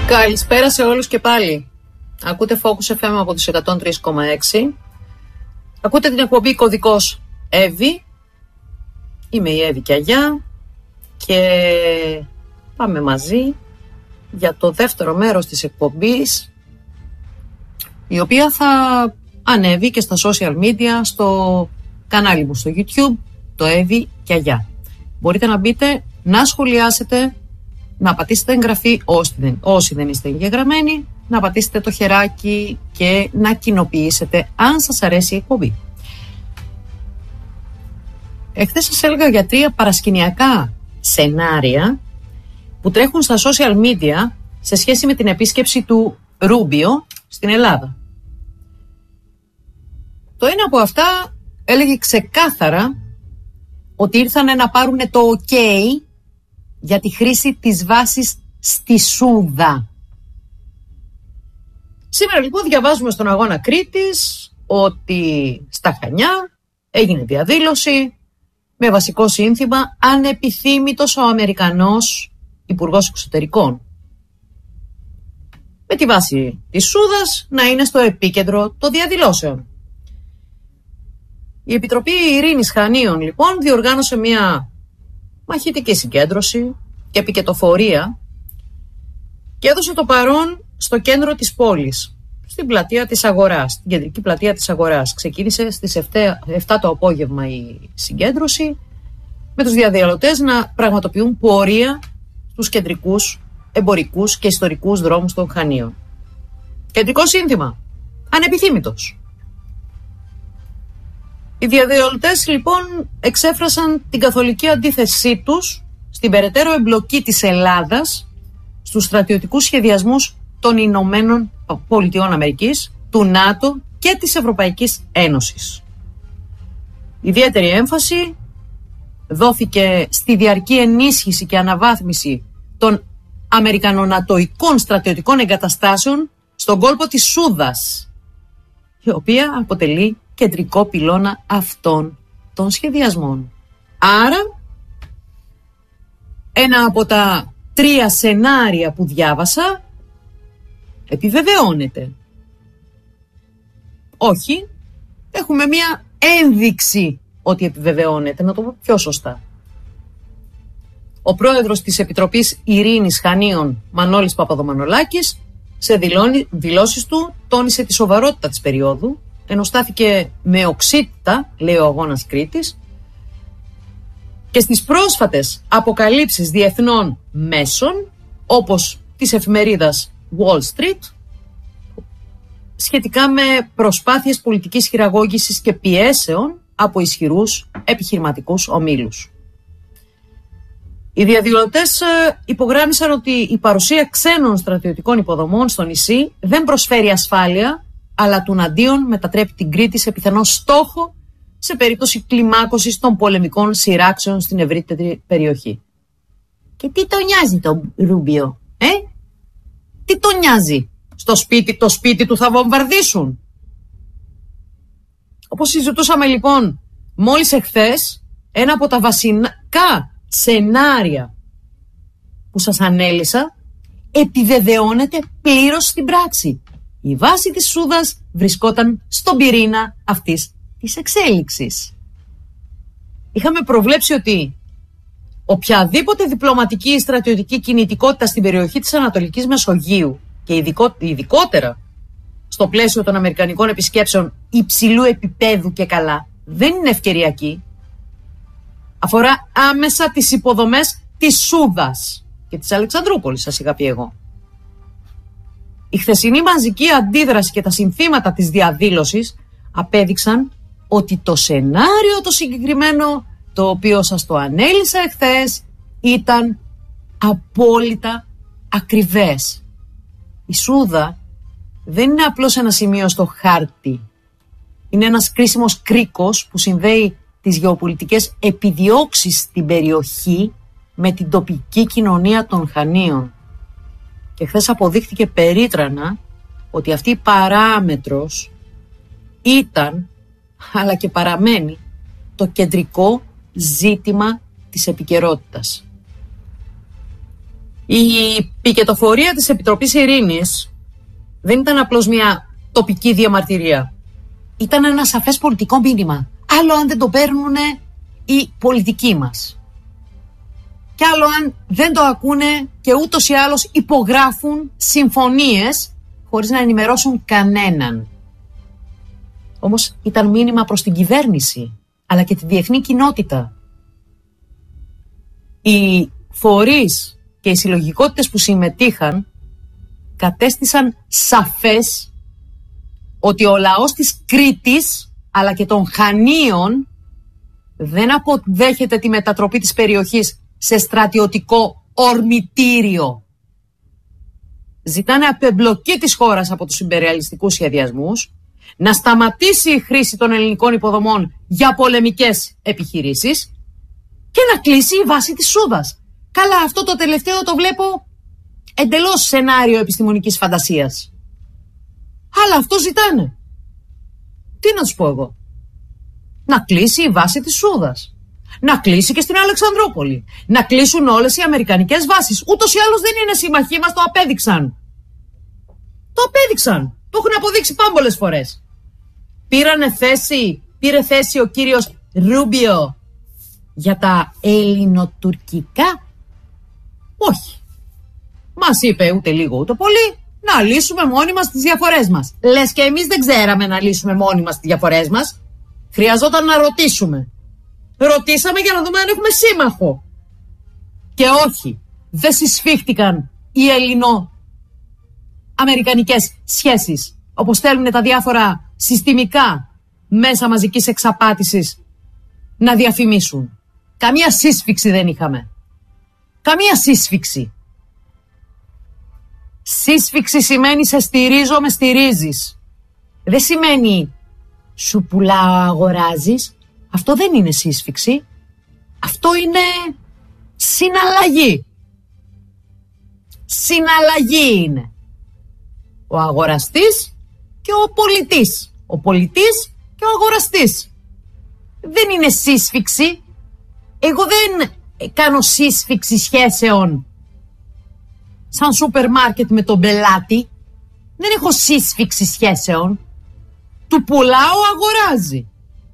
Καλησπέρα σε όλους και πάλι. Ακούτε Focus FM από τους 103,6. Ακούτε την εκπομπή Κωδικός Εύη. Είμαι η Εύη Κιαγιά και πάμε μαζί για το δεύτερο μέρος της εκπομπής, η οποία θα ανέβει και στα social media, στο κανάλι μου στο YouTube, το Εύη Κιαγιά. Μπορείτε να μπείτε, να σχολιάσετε, να πατήσετε εγγραφή όσοι δεν είστε εγγεγραμμένοι, να πατήσετε το χεράκι και να κοινοποιήσετε αν σας αρέσει η εκπομπή. Εχθές σας έλεγα για 3 παρασκηνιακά σενάρια που τρέχουν στα social media σε σχέση με την επίσκεψη του Ρούμπιο στην Ελλάδα. Το ένα από αυτά έλεγε ξεκάθαρα ότι ήρθαν να πάρουν το OK για τη χρήση της βάσης στη Σούδα. Σήμερα λοιπόν διαβάζουμε στον Αγώνα Κρήτης ότι στα Χανιά έγινε διαδήλωση με βασικό σύνθημα «Ανεπιθύμητος ο Αμερικανός Υπουργός Εξωτερικών». Με τη βάση της Σούδας να είναι στο επίκεντρο των διαδηλώσεων. Η Επιτροπή Ειρήνης Χανίων λοιπόν διοργάνωσε μια μαχητική συγκέντρωση και επικετοφορία και έδωσε το παρόν στο κέντρο της πόλης, στην πλατεία της Αγοράς, στην κεντρική πλατεία της Αγοράς. Ξεκίνησε στις 7 το απόγευμα η συγκέντρωση, με τους διαδηλωτές να πραγματοποιούν πορεία στους κεντρικούς, εμπορικούς και ιστορικούς δρόμους των Χανίων. Κεντρικό σύνθημα, ανεπιθύμητος. Οι διαδηλωτές λοιπόν εξέφρασαν την καθολική αντίθεσή τους στην περαιτέρω εμπλοκή της Ελλάδας στους στρατιωτικούς σχεδιασμούς των Ηνωμένων Πολιτειών Αμερικής, του ΝΑΤΟ και της Ευρωπαϊκής Ένωσης. Ιδιαίτερη έμφαση δόθηκε στη διαρκή ενίσχυση και αναβάθμιση των αμερικανονατοικών στρατιωτικών εγκαταστάσεων στον κόλπο της Σούδας, η οποία αποτελεί κεντρικό πυλώνα αυτών των σχεδιασμών. Άρα, ένα από τα 3 σενάρια που διάβασα επιβεβαιώνεται. Όχι, έχουμε μία ένδειξη ότι επιβεβαιώνεται, να το πω πιο σωστά. Ο πρόεδρος της Επιτροπής Ειρήνης Χανίων, Μανώλης Παπαδομανολάκης, σε δηλώσεις του τόνισε τη σοβαρότητα της περίοδου, ενώ στάθηκε με οξύτητα, λέει ο Αγώνας Κρήτης, και στις πρόσφατες αποκαλύψεις διεθνών μέσων, όπως της εφημερίδας Wall Street, σχετικά με προσπάθειες πολιτικής χειραγώγησης και πιέσεων από ισχυρούς επιχειρηματικούς ομίλους. Οι διαδηλωτές υπογράμμισαν ότι η παρουσία ξένων στρατιωτικών υποδομών στο νησί δεν προσφέρει ασφάλεια, αλλά τουναντίον μετατρέπει την Κρήτη σε πιθανό στόχο σε περίπτωση κλιμάκωσης των πολεμικών σειράξεων στην ευρύτερη περιοχή. Και τι τον νοιάζει τον Ρούμπιο, τι τον νοιάζει? Το σπίτι του θα βομβαρδίσουν. Όπως συζητούσαμε λοιπόν μόλις εχθές, ένα από τα βασικά σενάρια που σας ανέλησα επιβεβαιώνεται πλήρως στην πράξη. Η βάση της Σούδας βρισκόταν στον πυρήνα αυτής της εξέλιξης. Είχαμε προβλέψει ότι οποιαδήποτε διπλωματική ή στρατιωτική κινητικότητα στην περιοχή της Ανατολικής Μεσογείου και ειδικότερα στο πλαίσιο των αμερικανικών επισκέψεων υψηλού επίπεδου και καλά δεν είναι ευκαιριακή. Αφορά άμεσα τις υποδομές της Σούδας και της Αλεξανδρούπολης, σας είχα πει εγώ. Η χθεσινή μαζική αντίδραση και τα συνθήματα της διαδήλωσης απέδειξαν ότι το σενάριο το συγκεκριμένο, το οποίο σας το ανέλησα εχθές, ήταν απόλυτα ακριβές. Η Σούδα δεν είναι απλώς ένα σημείο στο χάρτη. Είναι ένας κρίσιμος κρίκος που συνδέει τις γεωπολιτικές επιδιώξεις στην περιοχή με την τοπική κοινωνία των Χανίων. Και χθες αποδείχθηκε περίτρανα ότι αυτή η παράμετρος ήταν, αλλά και παραμένει, το κεντρικό ζήτημα της επικαιρότητας. Η πικετοφορία της Επιτροπής Ειρήνης δεν ήταν απλώς μια τοπική διαμαρτυρία. Ήταν ένα σαφές πολιτικό μήνυμα. Άλλο αν δεν το παίρνουν οι πολιτικοί μας. Και άλλο αν δεν το ακούνε και ούτως ή άλλως υπογράφουν συμφωνίες χωρίς να ενημερώσουν κανέναν. Όμως ήταν μήνυμα προς την κυβέρνηση, αλλά και τη διεθνή κοινότητα. Οι φορείς και οι συλλογικότητες που συμμετείχαν κατέστησαν σαφές ότι ο λαός της Κρήτης αλλά και των Χανίων δεν αποδέχεται τη μετατροπή της περιοχής σε στρατιωτικό ορμητήριο. Ζητάνε απεμπλοκή της χώρας από τους ιμπεριαλιστικούς σχεδιασμούς, να σταματήσει η χρήση των ελληνικών υποδομών για πολεμικές επιχειρήσεις και να κλείσει η βάση της Σούδας. Καλά, αυτό το τελευταίο το βλέπω εντελώς σενάριο επιστημονικής φαντασίας. Αλλά αυτό ζητάνε. Τι να τους πω εγώ? Να κλείσει η βάση της Σούδας. Να κλείσει και στην Αλεξανδρόπολη. Να κλείσουν όλες οι αμερικανικές βάσεις. Ούτως ή άλλως δεν είναι συμμαχοί μας, το απέδειξαν. Το απέδειξαν. Το έχουν αποδείξει πάμπολες φορές. Πήρε θέση ο κύριος Ρούμπιο για τα ελληνοτουρκικά? Όχι. Μας είπε ούτε λίγο ούτε πολύ να λύσουμε μόνοι μας τις διαφορές μας. Λες και εμείς δεν ξέραμε να λύσουμε μόνοι μας τις διαφορές μας. Χρειαζόταν να ρωτήσουμε. Ρωτήσαμε για να δούμε αν έχουμε σύμμαχο. Και όχι, δεν συσφίχτηκαν οι ελληνο-αμερικανικές σχέσεις, όπως θέλουν τα διάφορα συστημικά μέσα μαζικής εξαπάτησης να διαφημίσουν. Καμία σύσφιξη δεν είχαμε. Καμία σύσφιξη. Σύσφιξη σημαίνει σε στηρίζω, με στηρίζεις. Δεν σημαίνει σου πουλάω, αγοράζεις. Αυτό δεν είναι σύσφιξη. Αυτό είναι συναλλαγή. Συναλλαγή είναι. Ο αγοραστής και ο πολιτής. Ο πολιτής και ο αγοραστής. Δεν είναι σύσφιξη. Εγώ δεν κάνω σύσφιξη σχέσεων σαν σούπερ μάρκετ με τον πελάτη. Δεν έχω σύσφιξη σχέσεων. Του πουλάω, αγοράζει.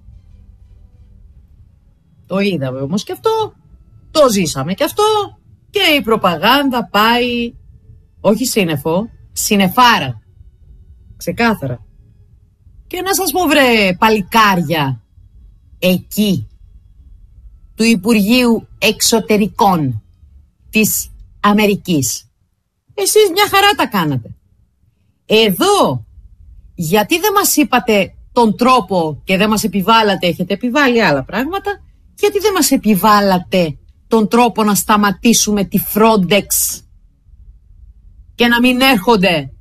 Το είδαμε όμως και αυτό, το ζήσαμε και αυτό και η προπαγάνδα πάει, όχι σύννεφο, συννεφάρα. Ξεκάθαρα. Και να σας πω βρε παλικάρια, εκεί, του Υπουργείου Εξωτερικών της Αμερικής. Εσείς μια χαρά τα κάνατε. Εδώ, γιατί δεν μας είπατε τον τρόπο και δεν μας επιβάλλατε, έχετε επιβάλει άλλα πράγματα, γιατί δεν μας επιβάλλατε τον τρόπο να σταματήσουμε τη Frontex και να μην έρχονται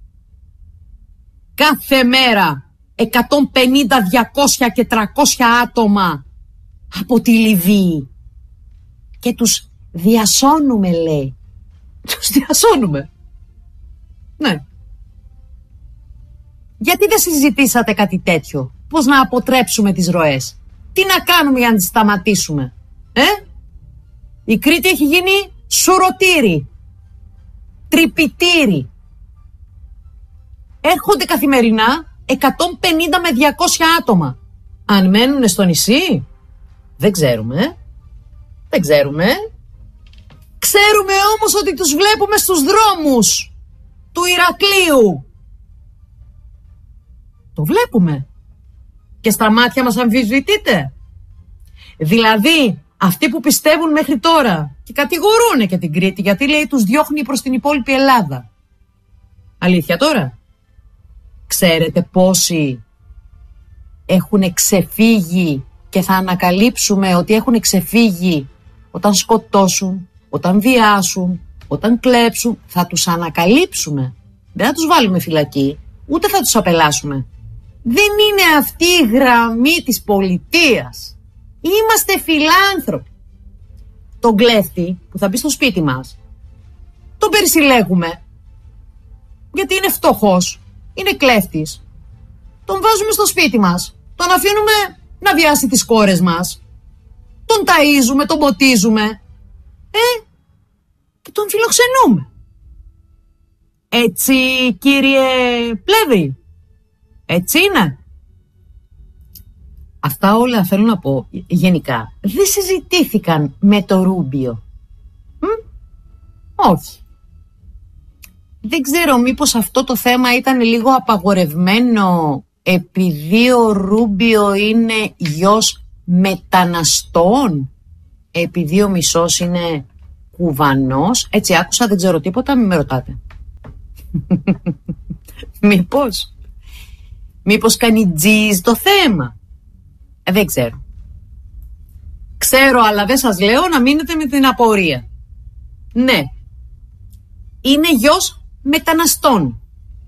κάθε μέρα 150, 200 και 300 άτομα από τη Λιβύη και τους διασώνουμε, λέει. Τους διασώνουμε. Ναι. Γιατί δεν συζητήσατε κάτι τέτοιο? Πώς να αποτρέψουμε τις ροές? Τι να κάνουμε για να τις σταματήσουμε? Η Κρήτη έχει γίνει σουρωτήρι, τρυπητήρι. Έρχονται καθημερινά 150 με 200 άτομα. Αν μένουν στο νησί, δεν ξέρουμε. Δεν ξέρουμε. Ξέρουμε όμως ότι τους βλέπουμε στους δρόμους του Ηρακλείου. Το βλέπουμε. Και στα μάτια μας αμφισβητείτε. Δηλαδή, αυτοί που πιστεύουν μέχρι τώρα και κατηγορούν και την Κρήτη, γιατί λέει τους διώχνει προς την υπόλοιπη Ελλάδα. Αλήθεια τώρα? Ξέρετε πόσοι έχουν ξεφύγει και θα ανακαλύψουμε ότι έχουν ξεφύγει όταν σκοτώσουν, όταν βιάσουν, όταν κλέψουν? Θα τους ανακαλύψουμε. Δεν θα τους βάλουμε φυλακή, ούτε θα τους απελάσουμε. Δεν είναι αυτή η γραμμή της πολιτείας. Είμαστε φιλάνθρωποι. Τον κλέφτη που θα μπει στο σπίτι μας, τον περισυλλέγουμε, γιατί είναι φτωχός, είναι κλέφτης. Τον βάζουμε στο σπίτι μας, τον αφήνουμε να βιάσει τις κόρες μας, τον ταΐζουμε, τον ποτίζουμε. Και που τον φιλοξενούμε. Έτσι, κύριε Πλεύρη, έτσι είναι. Αυτά όλα θέλω να πω γενικά δεν συζητήθηκαν με το Ρούμπιο. Όχι. Δεν ξέρω μήπως αυτό το θέμα ήταν λίγο απαγορευμένο επειδή ο Ρούμπιο είναι γιος μεταναστών, επειδή ο μισός είναι Κουβανός. Έτσι άκουσα, δεν ξέρω τίποτα, μην με ρωτάτε. Μήπως κάνει τζιζ το θέμα. Δεν ξέρω. Ξέρω, αλλά δεν σας λέω να μείνετε με την απορία. Ναι. Είναι γιος μεταναστών.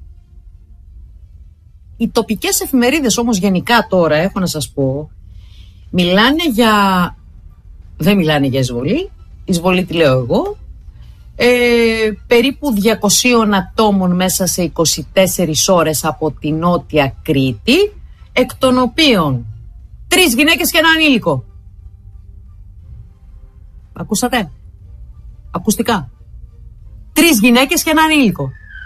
Οι τοπικές εφημερίδες όμως γενικά τώρα, έχω να σας πω, δεν μιλάνε για εισβολή. Εισβολή τη λέω εγώ. Περίπου 200 ατόμων μέσα σε 24 ώρες από την Νότια Κρήτη, εκ των οποίων 3 γυναίκες και ένα ανήλικο. Ακούσατε? Ακουστικά. 3 γυναίκες και ένα ανήλικο.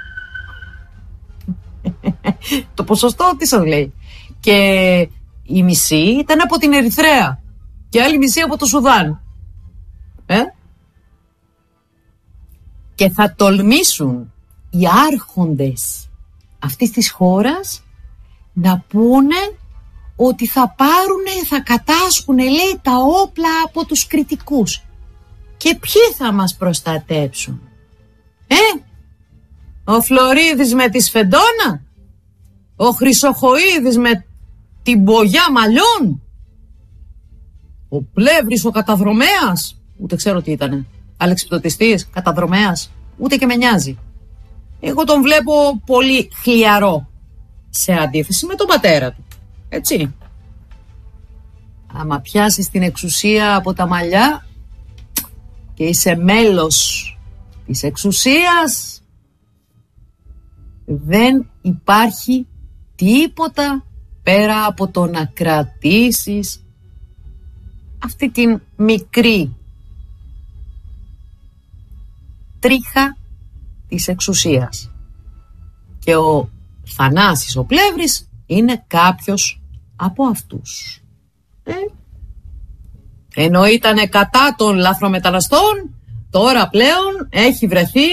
Το ποσοστό τι σας λέει? Και η μισή ήταν από την Ερυθρέα και άλλη μισή από το Σουδάν. Και θα τολμήσουν οι άρχοντες αυτής της χώρας να πούνε ότι θα κατάσχουν, λέει, τα όπλα από τους κριτικούς. Και ποιοι θα μας προστατέψουν? Ο Φλωρίδης με τη Σφεντόνα? Ο Χρυσοχοΐδης με την Μπογιά Μαλλιών? Ο Πλεύρης ο καταδρομέας? Ούτε ξέρω τι ήτανε. Αλεξιπτωτιστής, καταδρομέας, ούτε και με νοιάζει. Εγώ τον βλέπω πολύ χλιαρό σε αντίθεση με τον πατέρα του. Έτσι. Άμα πιάσεις την εξουσία από τα μαλλιά και είσαι μέλος της εξουσίας, δεν υπάρχει τίποτα πέρα από το να κρατήσεις αυτή την μικρή τρίχα της εξουσίας. Και ο Θανάσης ο Πλεύρης είναι κάποιος από αυτούς. Ενώ ήταν κατά των λαθρομεταναστών, τώρα πλέον έχει βρεθεί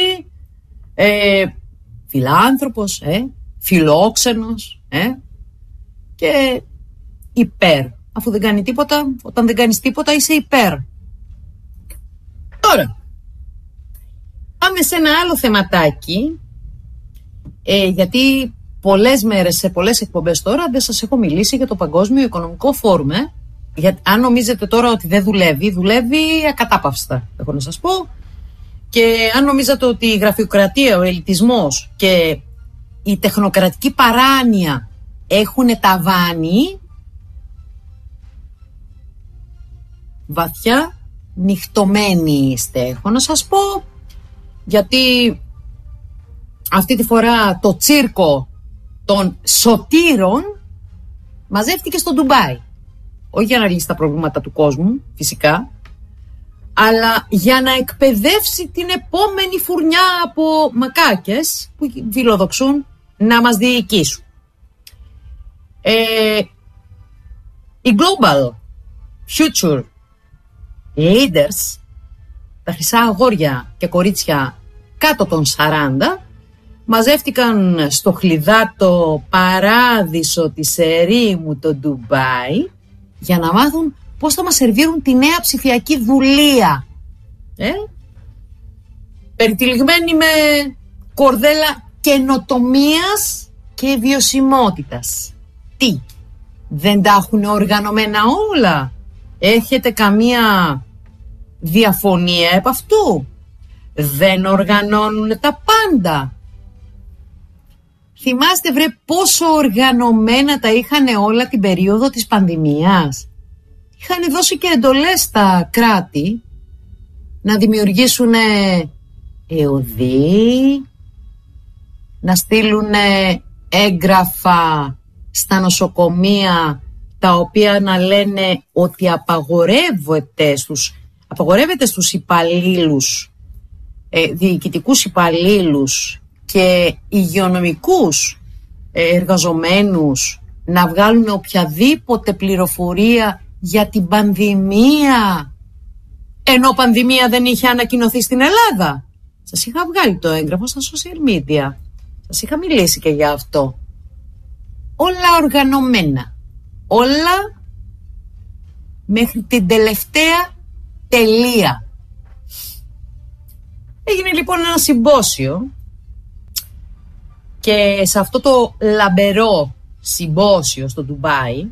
φιλάνθρωπος, φιλόξενος και υπέρ. Αφού δεν κάνει τίποτα, όταν δεν κάνεις τίποτα είσαι υπέρ. Τώρα πάμε σε ένα άλλο θεματάκι, γιατί πολλές μέρες σε πολλές εκπομπές τώρα δεν σας έχω μιλήσει για το Παγκόσμιο Οικονομικό Φόρουμ. Γιατί αν νομίζετε τώρα ότι δεν δουλεύει ακατάπαυστα, έχω να σας πω. Και αν νομίζετε ότι η γραφειοκρατία, ο ελιτισμός και η τεχνοκρατική παράνοια έχουν ταβάνι, βαθιά νυχτωμένοι είστε, έχω να σας πω. Γιατί αυτή τη φορά το τσίρκο των σωτήρων μαζεύτηκε στο Ντουμπάι. Όχι για να λύσει τα προβλήματα του κόσμου, φυσικά, αλλά για να εκπαιδεύσει την επόμενη φουρνιά από μακάκες που φιλοδοξούν να μας διοικήσουν. Οι Global Future Leaders, τα χρυσά αγόρια και κορίτσια κάτω των 40, μαζεύτηκαν στο χλιδάτο παράδεισο της ερήμου το Ντουμπάι για να μάθουν πώς θα μας σερβίρουν τη νέα ψηφιακή δουλεία. Περιτυλιγμένη με κορδέλα καινοτομίας και βιωσιμότητας. Τι, δεν τα έχουν οργανωμένα όλα? Έχετε καμία διαφωνία επ' αυτού? Δεν οργανώνουν τα πάντα? Θυμάστε βρε πόσο οργανωμένα τα είχαν όλα την περίοδο της πανδημίας? Είχαν δώσει και εντολές στα κράτη να δημιουργήσουν ΕΟΔΗ, να στείλουν έγγραφα στα νοσοκομεία τα οποία να λένε ότι απαγορεύεται στους υπαλλήλους διοικητικούς υπαλλήλους και υγειονομικούς εργαζομένους να βγάλουν οποιαδήποτε πληροφορία για την πανδημία, ενώ πανδημία δεν είχε ανακοινωθεί στην Ελλάδα. Σας είχα βγάλει το έγγραφο στα social media. Σας είχα μιλήσει και για αυτό. Όλα οργανωμένα. Όλα μέχρι την τελευταία τελεία. Έγινε λοιπόν ένα συμπόσιο και σε αυτό το λαμπερό συμπόσιο στο Ντουμπάι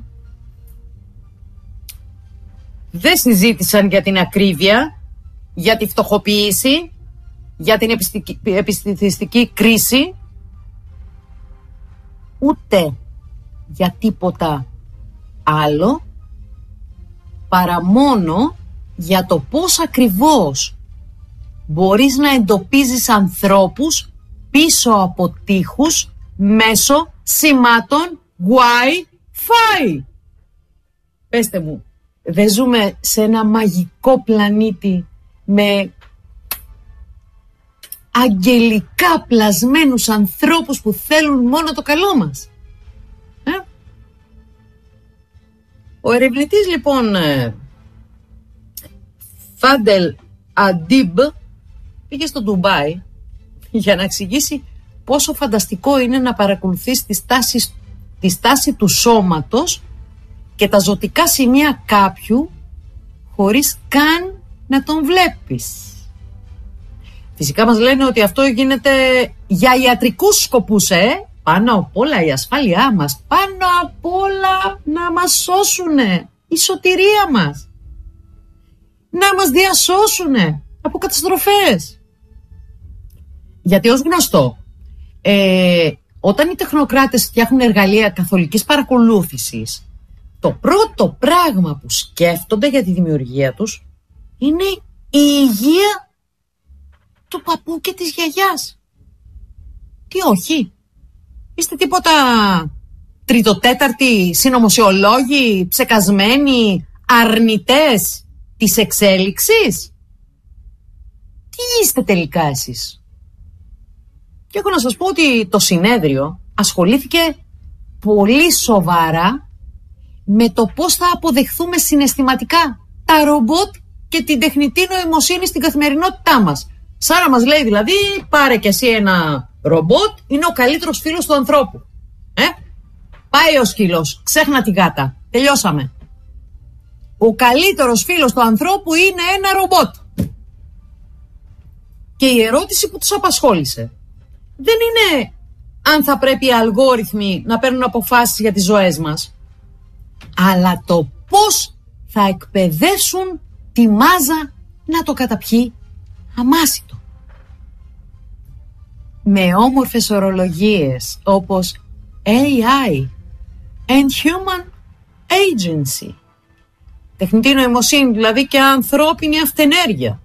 δεν συζήτησαν για την ακρίβεια, για τη φτωχοποίηση, για την επιστημιστική κρίση, ούτε για τίποτα άλλο παρά μόνο για το πώς ακριβώς μπορείς να εντοπίζεις ανθρώπους πίσω από τοίχους μέσω σημάτων Wi-Fi. Πέστε μου, δεν ζούμε σε ένα μαγικό πλανήτη με αγγελικά πλασμένους ανθρώπους που θέλουν μόνο το καλό μας? Ο ερευνητής λοιπόν Φάντελ Αντίμπ πήγε στο Ντουμπάι για να εξηγήσει πόσο φανταστικό είναι να παρακολουθείς τη στάση του σώματος και τα ζωτικά σημεία κάποιου χωρίς καν να τον βλέπεις. Φυσικά μας λένε ότι αυτό γίνεται για ιατρικούς σκοπούς, Πάνω απ' όλα η ασφάλειά μας, πάνω απ' όλα να μας σώσουνε, η σωτηρία μας, να μας διασώσουνε από καταστροφές. Γιατί ως γνωστό, όταν οι τεχνοκράτες φτιάχνουν εργαλεία καθολικής παρακολούθησης, το πρώτο πράγμα που σκέφτονται για τη δημιουργία τους είναι η υγεία του παππού και της γιαγιάς. Τι όχι? Είστε τίποτα τριτοτέταρτοι συνωμοσιολόγοι, ψεκασμένοι, αρνητές της εξέλιξης? Τι είστε τελικά εσείς? Και έχω να σας πω ότι το συνέδριο ασχολήθηκε πολύ σοβαρά με το πώς θα αποδεχθούμε συναισθηματικά τα ρομπότ και την τεχνητή νοημοσύνη στην καθημερινότητά μας. Σαν να μας λέει δηλαδή, πάρε κι εσύ ένα ρομπότ, είναι ο καλύτερος φίλος του ανθρώπου. Πάει ο σκύλος, ξέχνα τη γάτα, τελειώσαμε. Ο καλύτερος φίλος του ανθρώπου είναι ένα ρομπότ. Και η ερώτηση που τους απασχόλησε δεν είναι αν θα πρέπει οι αλγόριθμοι να παίρνουν αποφάσεις για τις ζωές μας, αλλά το πώς θα εκπαιδεύσουν τη μάζα να το καταπιεί αμάσιτο. Με όμορφες ορολογίες όπως AI and Human Agency, τεχνητή νοημοσύνη δηλαδή και ανθρώπινη αυτενέργεια.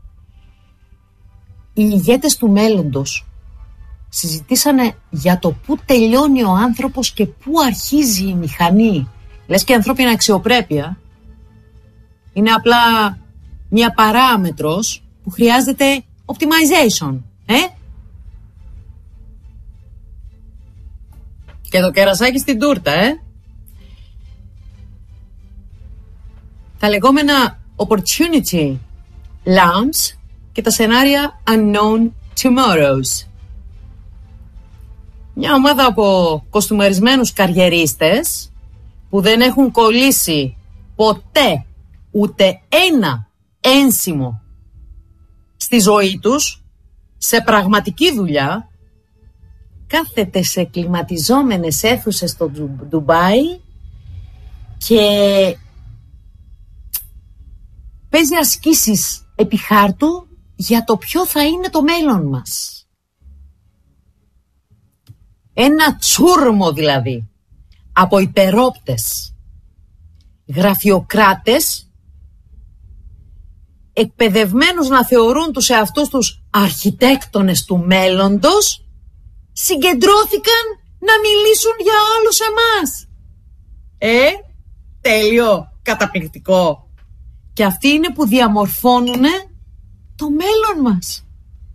Οι ηγέτες του μέλλοντος συζητήσανε για το πού τελειώνει ο άνθρωπος και πού αρχίζει η μηχανή. Λες και η ανθρώπινη αξιοπρέπεια είναι απλά μια παράμετρος που χρειάζεται optimization. Και το κερασάκι στην τούρτα, Τα λεγόμενα opportunity lamps και τα σενάρια unknown tomorrows. Μια ομάδα από κοστούμερισμένους καριερίστες που δεν έχουν κολλήσει ποτέ ούτε ένα ένσημο στη ζωή τους, σε πραγματική δουλειά, κάθεται σε κλιματιζόμενες αίθουσες στο Ντουμπάι και παίζει ασκήσεις επί χάρτου για το ποιο θα είναι το μέλλον μας. Ένα τσούρμο δηλαδή από υπερόπτες, γραφειοκράτες, εκπαιδευμένους να θεωρούν τους εαυτούς τους αρχιτέκτονες του μέλλοντος, συγκεντρώθηκαν να μιλήσουν για όλους εμάς. Τέλειο, καταπληκτικό. Και αυτοί είναι που διαμορφώνουνε το μέλλον μας.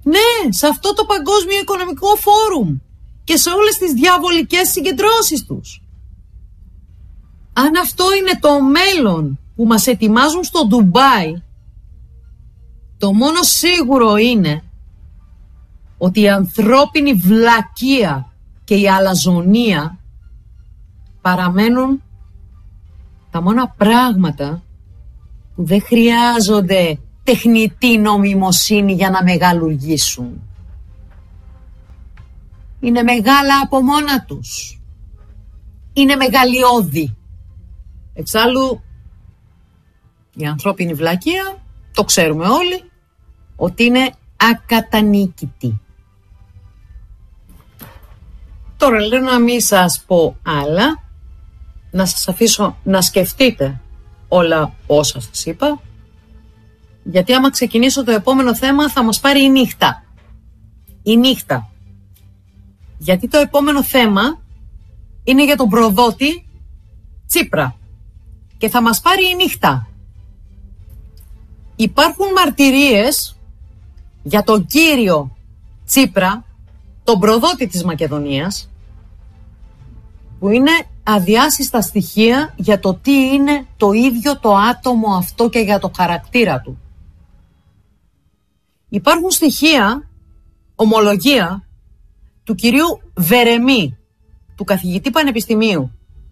Ναι, σε αυτό το Παγκόσμιο Οικονομικό Φόρουμ και σε όλες τις διαβολικές συγκεντρώσεις τους. Αν αυτό είναι το μέλλον που μας ετοιμάζουν στο Ντουμπάι, το μόνο σίγουρο είναι ότι η ανθρώπινη βλακεία και η αλαζονία παραμένουν τα μόνα πράγματα που δεν χρειάζονται τεχνητή νομιμοσύνη για να μεγαλουργήσουν. Είναι μεγάλα από μόνα τους. Είναι μεγαλειώδη. Εξάλλου, η ανθρώπινη βλακεία, το ξέρουμε όλοι, ότι είναι ακατανίκητη. Τώρα λέω να μην σας πω άλλα, να σας αφήσω να σκεφτείτε όλα όσα σας είπα, γιατί άμα ξεκινήσω το επόμενο θέμα θα μας πάρει η νύχτα. Η νύχτα. Γιατί το επόμενο θέμα είναι για τον προδότη Τσίπρα και θα μας πάρει η νύχτα. Υπάρχουν μαρτυρίες για τον κύριο Τσίπρα, τον προδότη της Μακεδονίας, που είναι αδιάσυστα στοιχεία για το τι είναι το ίδιο το άτομο αυτό και για το χαρακτήρα του. Υπάρχουν στοιχεία, ομολογία, του κυρίου Βερεμή, του καθηγητή πανεπιστημίου.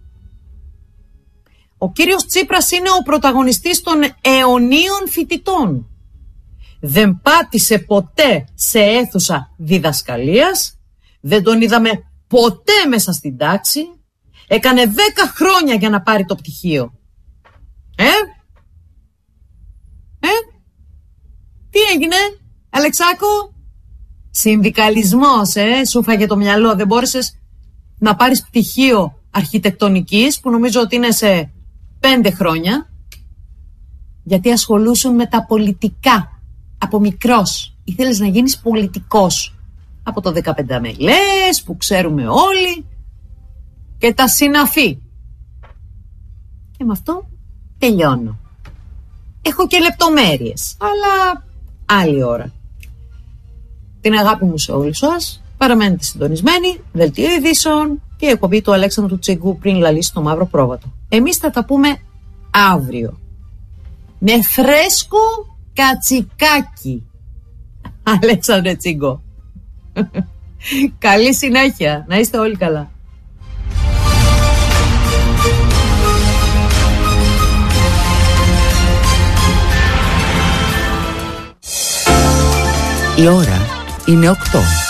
Ο κύριος Τσίπρας είναι ο πρωταγωνιστής των αιωνίων φοιτητών. Δεν πάτησε ποτέ σε αίθουσα διδασκαλίας, δεν τον είδαμε ποτέ μέσα στην τάξη, έκανε 10 χρόνια για να πάρει το πτυχίο. Τι έγινε, Αλεξάκο? Συνδικαλισμός, σου φάγε το μυαλό, δεν μπόρεσες να πάρεις πτυχίο αρχιτεκτονικής, που νομίζω ότι είναι σε 5 χρόνια, γιατί ασχολούσουν με τα πολιτικά. Από μικρός ήθελες να γίνεις πολιτικός. Από το 15 μελές που ξέρουμε όλοι και τα συναφή. Και με αυτό τελειώνω. Έχω και λεπτομέρειες, αλλά άλλη ώρα. Την αγάπη μου σε όλους σας. Παραμένετε συντονισμένοι. Δελτίο ειδήσεων και η εκπομπή του Αλέξανδρου Τσιγκού πριν λαλήσει το μαύρο πρόβατο. Εμείς θα τα πούμε αύριο. Με φρέσκο κατσικάκι. Αλέξανδρε Τσίγκο. Καλή συνέχεια. Να είστε όλοι καλά. Η ώρα είναι 8.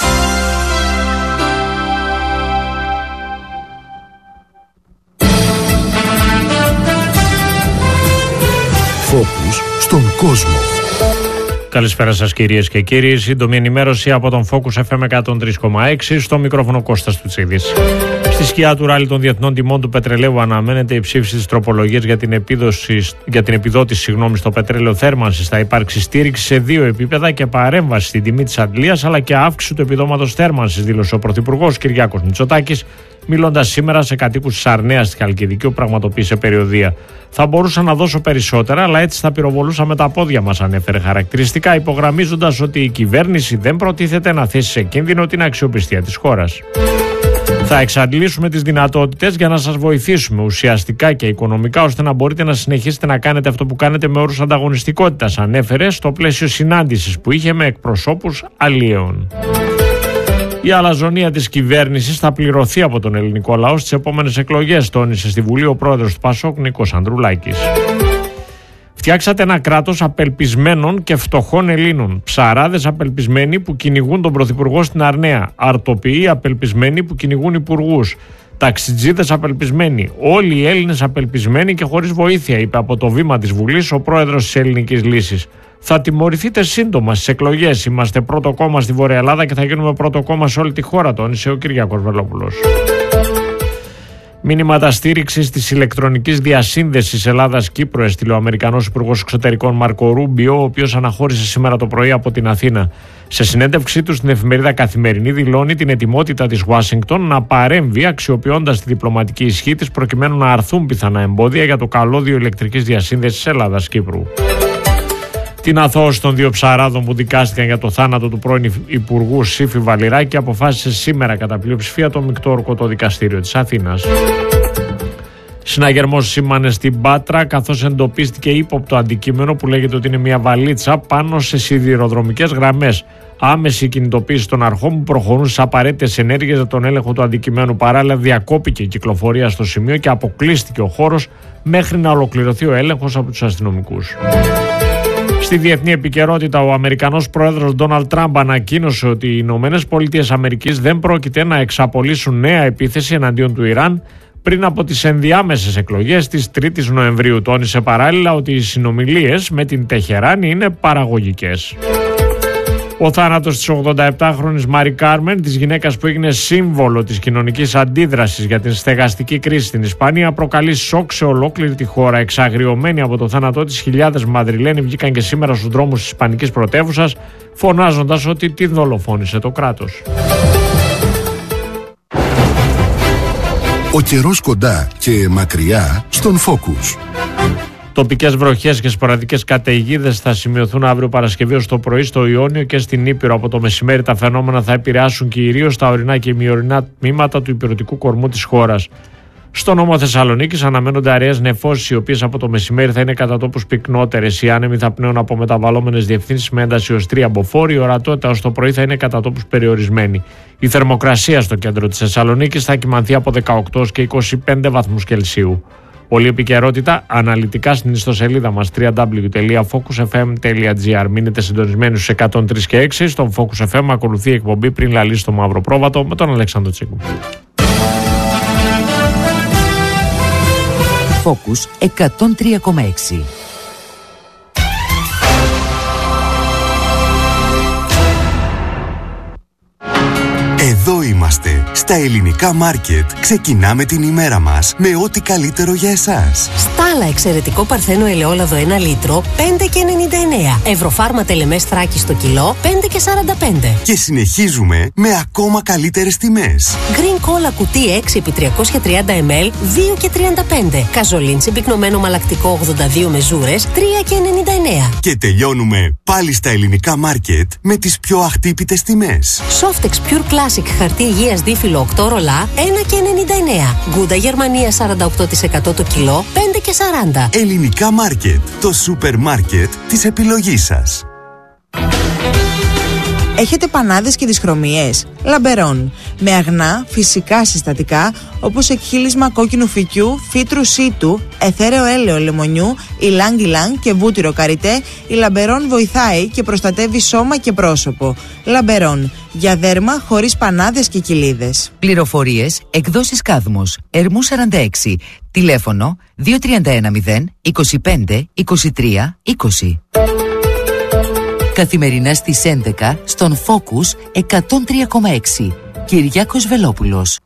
Φόκους στον κόσμο. Καλησπέρα σας κυρίες και κύριοι. Σύντομη ενημέρωση από τον Focus FM 103,6. Στο μικρόφωνο Κώστας Τουτσίδης. Στη σκιά του ράλι των διεθνών τιμών του πετρελαίου αναμένεται η ψήφιση της τροπολογίας για την επιδότηση στο πετρέλαιο θέρμανσης. Θα υπάρξει στήριξη σε 2 επίπεδα και παρέμβαση στην τιμή της αντλίας, αλλά και αύξηση του επιδόματος θέρμανσης, δήλωσε ο Πρωθυπουργός Κυριάκος Μητσοτάκης, μιλώντας σήμερα σε κατοίκους της Αρνέας στη Χαλκιδική, όπου πραγματοποίησε περιοδεία. Θα μπορούσα να δώσω περισσότερα, αλλά έτσι θα πυροβολούσα με τα πόδια μας, ανέφερε χαρακτηριστικά, υπογραμμίζοντας ότι η κυβέρνηση δεν προτίθεται να θέσει σε κίνδυνο την αξιοπιστία της χώρας. Θα εξαντλήσουμε τις δυνατότητες για να σας βοηθήσουμε ουσιαστικά και οικονομικά, ώστε να μπορείτε να συνεχίσετε να κάνετε αυτό που κάνετε με όρους ανταγωνιστικότητας, ανέφερε στο πλαίσιο συνάντησης που είχε με εκπροσώπους αλλιέων. Η αλαζονία της κυβέρνησης θα πληρωθεί από τον ελληνικό λαό στις επόμενες εκλογές, τόνισε στη Βουλή ο πρόεδρος του ΠΑΣΟΚ Νίκος Ανδρουλάκης. Φτιάξατε ένα κράτος απελπισμένων και φτωχών Ελλήνων. Ψαράδες απελπισμένοι που κυνηγούν τον πρωθυπουργό στην Αρνέα. Αρτοποιοί απελπισμένοι που κυνηγούν υπουργούς. Ταξιτζίδες απελπισμένοι. Όλοι οι Έλληνες απελπισμένοι και χωρίς βοήθεια, είπε από το βήμα της Βουλής ο πρόεδρος της Ελληνικής Λύσης. Θα τιμωρηθείτε σύντομα στις εκλογές. Είμαστε πρώτο κόμμα στη Βόρεια Ελλάδα και θα γίνουμε πρώτο κόμμα σε όλη τη χώρα, τόνισε ο Κυριάκος Βελόπουλος. Μήνυματα στήριξης της ηλεκτρονικής διασύνδεσης Ελλάδα-Κύπρου έστειλε ο Αμερικανός Υπουργός Εξωτερικών Μάρκο Ρούμπιο, ο οποίος αναχώρησε σήμερα το πρωί από την Αθήνα. Σε συνέντευξή του στην εφημερίδα Καθημερινή, δηλώνει την ετοιμότητα της Ουάσιγκτον να παρέμβει, αξιοποιώντας τη διπλωματική ισχύ της προκειμένου να αρθούν πιθανά εμπόδια για το καλώδιο ηλεκτρικής διασύνδεσης Ελλάδα-Κύπρου. Την αθώωση των 2 ψαράδων που δικάστηκαν για το θάνατο του πρώην Υπουργού Σύφη Βαλιράκη αποφάσισε σήμερα κατά πλειοψηφία το Μεικτό Ορκωτό Δικαστήριο της Αθήνας. Συναγερμός σήμανε στην Πάτρα, καθώς εντοπίστηκε ύποπτο αντικείμενο που λέγεται ότι είναι μια βαλίτσα πάνω σε σιδηροδρομικές γραμμές. Άμεση κινητοποίηση των αρχών που προχωρούν στις απαραίτητες ενέργειες για τον έλεγχο του αντικειμένου. Παράλληλα, διακόπηκε η κυκλοφορία στο σημείο και αποκλείστηκε ο χώρος μέχρι να ολοκληρωθεί ο έλεγχος από τους αστυνομικούς. Στη διεθνή επικαιρότητα, ο Αμερικανός πρόεδρος Ντόναλντ Τραμπ ανακοίνωσε ότι οι ΗΠΑ δεν πρόκειται να εξαπολύσουν νέα επίθεση εναντίον του Ιράν πριν από τις ενδιάμεσες εκλογές της 3ης Νοεμβρίου. Τόνισε παράλληλα ότι οι συνομιλίες με την Τεχεράνη είναι παραγωγικές. Ο θάνατος της 87χρονης Μάρι Κάρμεν, της γυναίκας που έγινε σύμβολο της κοινωνικής αντίδρασης για την στεγαστική κρίση στην Ισπανία, προκαλεί σοκ σε ολόκληρη τη χώρα. Εξαγριωμένοι από το θάνατό της, χιλιάδες Μαδριλένοι βγήκαν και σήμερα στους δρόμους της ισπανικής πρωτεύουσας, φωνάζοντας ότι τη δολοφόνησε το κράτος. Ο καιρός κοντά και μακριά στον Focus. Τοπικές βροχές και σποραδικές καταιγίδες θα σημειωθούν αύριο Παρασκευή ως το πρωί στο Ιόνιο και στην Ήπειρο. Από το μεσημέρι τα φαινόμενα θα επηρεάσουν κυρίως τα ορεινά και ημιορεινά τμήματα του υπηρετικού κορμού της χώρας. Στο νόμο Θεσσαλονίκης αναμένονται αραιές νεφώσεις, οι οποίες από το μεσημέρι θα είναι κατά τόπους πυκνότερες. Οι άνεμοι θα πνέουν από μεταβαλλόμενες διευθύνσεις με ένταση ως 3 μποφόρ. Η ορατότητα ως το πρωί θα είναι κατά τόπους περιορισμένη. Η θερμοκρασία στο κέντρο της Θεσσαλονίκης θα κυμανθεί από 18 και 25 βαθμούς Κελσίου. Όλη επικαιρότητα αναλυτικά στην ιστοσελίδα μας www.focusfm.gr. Μείνετε συντονισμένοι στους 103 και 6. Στον Focus FM ακολουθεί η εκπομπή Πριν λαλήσει το μαύρο πρόβατο με τον Αλέξανδρο Τσίκου. Focus 103,6. Εδώ είμαστε, στα ελληνικά μάρκετ. Ξεκινάμε την ημέρα μας με ό,τι καλύτερο για εσάς. Στάλα εξαιρετικό παρθένο ελαιόλαδο 1 λίτρο, 5,99. Ευρωφάρμα τελεμές Θράκη στο κιλό, 5,45. Και συνεχίζουμε με ακόμα καλύτερες τιμές. Green Cola κουτί 6x330 ml, 2,35. Καζολίν συμπυκνωμένο μαλακτικό 82 μεζούρες, 3,99. Και τελειώνουμε πάλι στα ελληνικά μάρκετ με τις πιο αχτύπητες τιμές. Softex Pure Classic χαρτί υγείας δίφυλλο 8 ρολά, 1,99. Γκούντα Γερμανία 48% το κιλό, 5,40. Ελληνικά μάρκετ, το σούπερ μάρκετ της επιλογής σας. Έχετε πανάδες και δυσχρωμίες? Λαμπερόν. Με αγνά, φυσικά συστατικά όπως εκχύλισμα κόκκινου φυκιού, φύτρου σίτου, αιθέρεο έλαιο λεμονιού, ηλάνγκ και βούτυρο καριτέ, η Λαμπερόν βοηθάει και προστατεύει σώμα και πρόσωπο. Λαμπερόν. Για δέρμα χωρίς πανάδες και κοιλίδες. Πληροφορίες, εκδόσεις Κάδμος, Ερμού 46, τηλέφωνο 2310 25 23 20. Καθημερινά στις 11 στον Focus 103,6. Κυριάκος Βελόπουλος.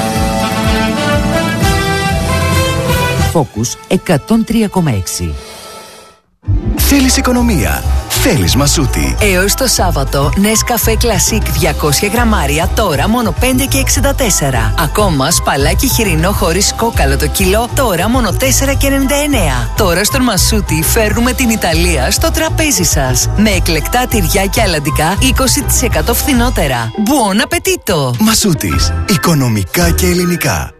Focus 103,6. Θέλεις οικονομία? Θέλεις Μασούτη? Έως το Σάββατο, Nescafé Classic 200 γραμμάρια τώρα μόνο 5,64. Ακόμα σπαλάκι χοιρινό χωρίς κόκαλο το κιλό τώρα μόνο 4,99. Τώρα στον Μασούτη φέρνουμε την Ιταλία στο τραπέζι σας. Με εκλεκτά τυριά και αλαντικά 20% φθηνότερα. Buon appetito! Μασούτης. Οικονομικά και ελληνικά.